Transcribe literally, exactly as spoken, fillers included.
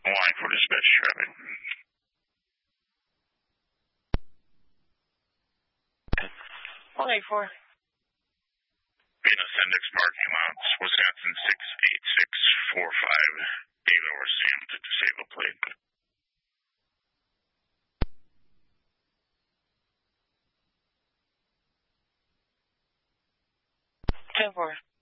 Line for dispatch traffic. one eighty-four. Venus Index parking lots, Wisconsin six eight six four five. David over Sam to disable plate. ten four.